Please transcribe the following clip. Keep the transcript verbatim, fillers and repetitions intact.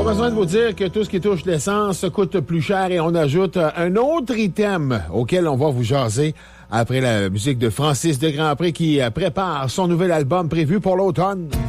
besoin de vous dire que tout ce qui touche l'essence coûte plus cher et on ajoute un autre item auquel on va vous jaser après la musique de Francis de Grandpré qui prépare son nouvel album prévu pour l'automne.